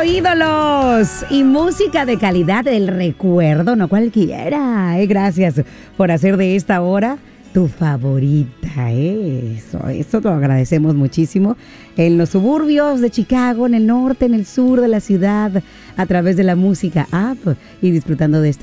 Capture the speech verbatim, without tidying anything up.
ídolos y música de calidad del recuerdo, no cualquiera. Eh, gracias por hacer de esta hora tu favorita. Eh. Eso, eso te lo agradecemos muchísimo. En los suburbios de Chicago, en el norte, en el sur de la ciudad, a través de la música app y disfrutando de este